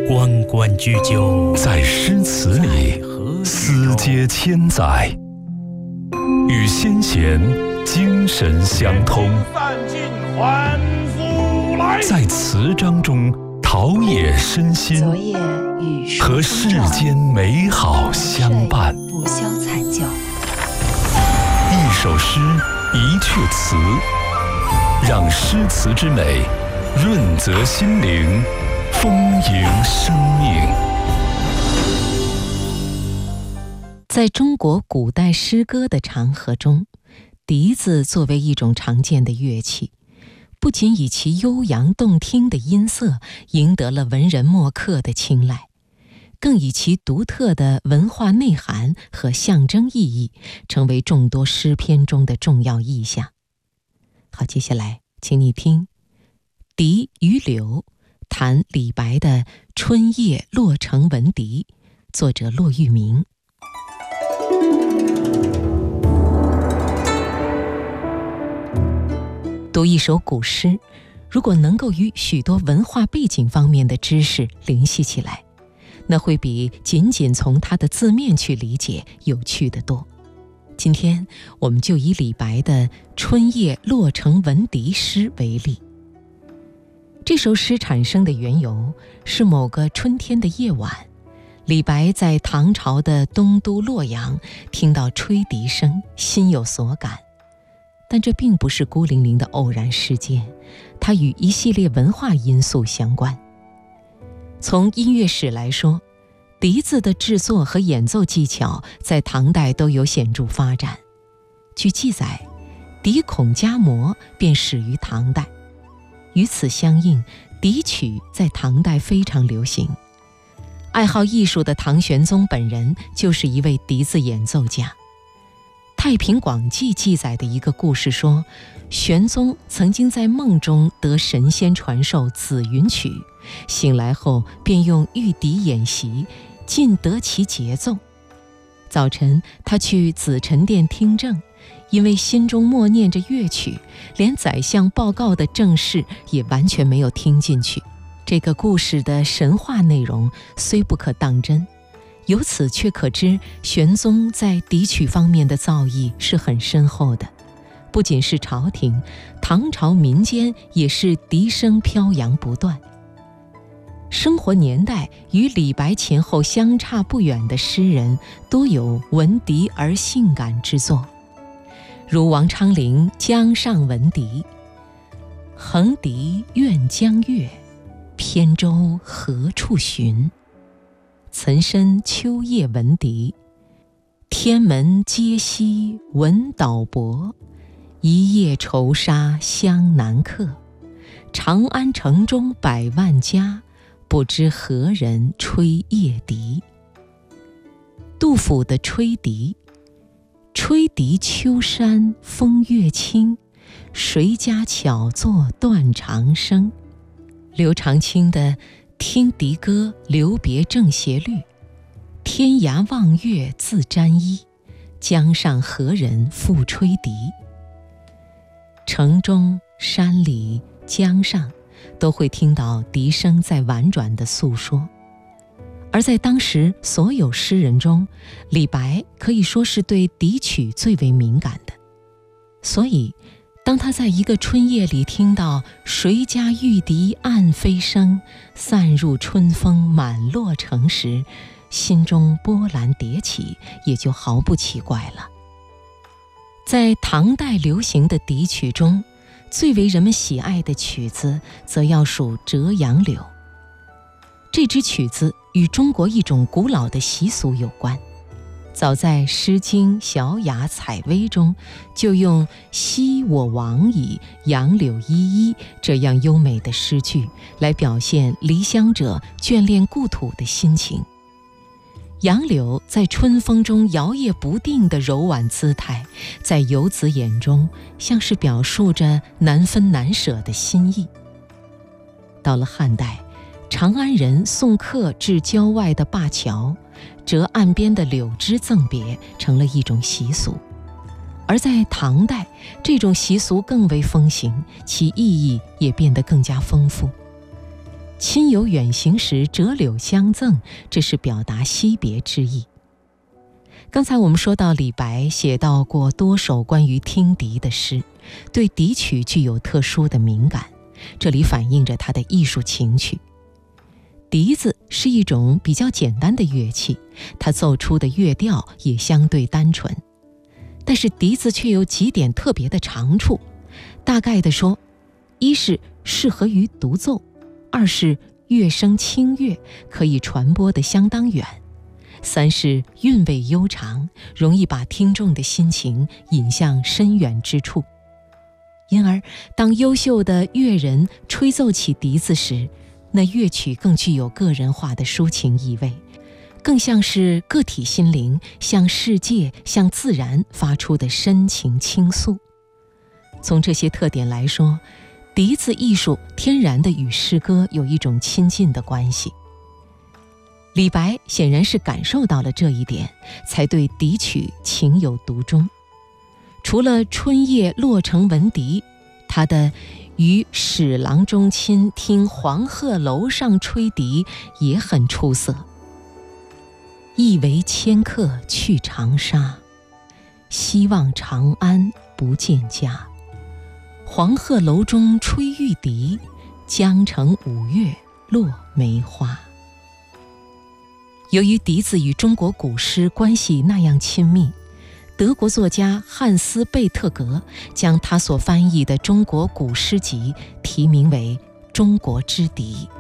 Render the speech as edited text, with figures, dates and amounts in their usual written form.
关关雎鸠， 在诗词里思接千载，与先贤精神相通，在词章中陶冶身心，和世间美好相伴。 不消残旧， 一首诗，一阙词，让诗词之美润泽心灵，丰盈生命。 在中国古代诗歌的长河中，笛子作为一种常见的乐器，不仅以其悠扬动听的音色赢得了文人墨客的青睐，更以其独特的文化内涵和象征意义，成为众多诗篇中的重要意象。好，接下来请你听《笛与柳》，谈李白的《春夜洛城闻笛》，作者骆玉明。读一首古诗，如果能够与许多文化背景方面的知识联系起来，那会比仅仅从它的字面去理解有趣得多。今天我们就以李白的《春夜洛城闻笛》诗为例。这首诗产生的缘由是某个春天的夜晚，李白在唐朝的东都洛阳听到吹笛声，心有所感。但这并不是孤零零的偶然事件，它与一系列文化因素相关。从音乐史来说，笛子的制作和演奏技巧在唐代都有显著发展。据记载，笛孔夹模便始于唐代。与此相应，笛曲在唐代非常流行。爱好艺术的唐玄宗本人就是一位笛子演奏家。《太平广记》记载的一个故事说，玄宗曾经在梦中得神仙传授紫云曲，醒来后便用玉笛演习，尽得其节奏。早晨他去紫宸殿听政，因为心中默念着乐曲，连宰相报告的正事也完全没有听进去。这个故事的神话内容虽不可当真，由此却可知玄宗在笛曲方面的造诣是很深厚的。不仅是朝廷，唐朝民间也是笛声飘扬不断。生活年代与李白前后相差不远的诗人，多有闻笛而性感之作，如王昌龄《江上闻笛》：横笛怨江月，扁舟何处寻？岑参秋夜闻笛，天门皆悉闻岛泊，一夜愁杀湘南客。长安城中百万家，不知何人吹夜笛。杜甫的吹笛：吹笛秋山风月清，谁家巧作断肠声。刘长卿的听笛歌留别正斜律：天涯望月自沾衣，江上何人复吹笛。城中山里江上都会听到笛声在婉转地诉说。而在当时所有诗人中，李白可以说是对笛曲最为敏感的。所以当他在一个春夜里听到谁家玉笛暗飞声，散入春风满洛城时，心中波澜迭起，也就毫不奇怪了。在唐代流行的笛曲中，最为人们喜爱的曲子则要数《折杨柳》。这支曲子与中国一种古老的习俗有关，早在《诗经·小雅·采薇》中就用昔我往矣，杨柳依依这样优美的诗句来表现离乡者眷恋故土的心情。杨柳在春风中摇曳不定的柔婉姿态，在游子眼中像是表述着难分难舍的心意。到了汉代，长安人送客至郊外的灞桥，折岸边的柳枝赠别成了一种习俗。而在唐代，这种习俗更为风行，其意义也变得更加丰富。 亲友远行时折柳相赠，这是表达惜别之意。刚才我们说到李白写到过多首关于听笛的诗，对笛曲具有特殊的敏感，这里反映着他的艺术情趣。笛子是一种比较简单的乐器，它奏出的乐调也相对单纯，但是笛子却有几点特别的长处。大概的说，一是适合于独奏，二是乐声清越，可以传播得相当远，三是韵味悠长，容易把听众的心情引向深远之处。因而当优秀的乐人吹奏起笛子时，那乐曲更具有个人化的抒情意味，更像是个体心灵向世界向自然发出的深情倾诉。从这些特点来说，笛子艺术天然地与诗歌有一种亲近的关系。李白显然是感受到了这一点，才对笛曲情有独钟。除了春夜洛城闻笛，他的于史郎中亲听黄鹤楼上吹笛也很出色。一为迁客去长沙，希望长安不见家。黄鹤楼中吹玉笛，江城五月落梅花。由于笛子与中国古诗关系那样亲密，德国作家汉斯·贝特格将他所翻译的中国古诗集题名为《中国之笛》。